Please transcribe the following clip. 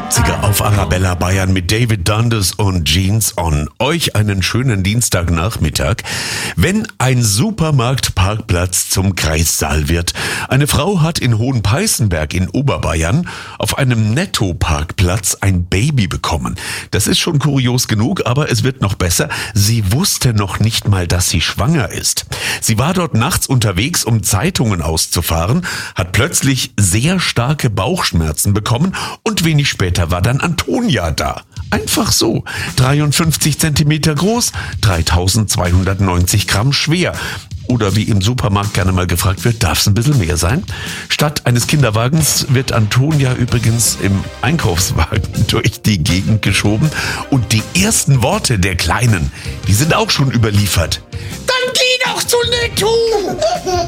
70er auf Arabella Bayern mit David Dundas und Jeans On. Euch einen schönen Dienstagnachmittag. Wenn ein Supermarktparkplatz zum Kreissaal wird. Eine Frau hat in Hohenpeißenberg in Oberbayern auf einem Netto-Parkplatz ein Baby bekommen. Das ist schon kurios genug, aber es wird noch besser. Sie wusste noch nicht mal, dass sie schwanger ist. Sie war dort nachts unterwegs, um Zeitungen auszufahren, hat plötzlich sehr starke Bauchschmerzen bekommen und wenig später war dann Antonia da. Einfach so. 53 Zentimeter groß, 3290 Gramm schwer. Oder wie im Supermarkt gerne mal gefragt wird, darf es ein bisschen mehr sein? Statt eines Kinderwagens wird Antonia übrigens im Einkaufswagen durch die Gegend geschoben. Und die ersten Worte der Kleinen, die sind auch schon überliefert. Dann geh doch zu Netto!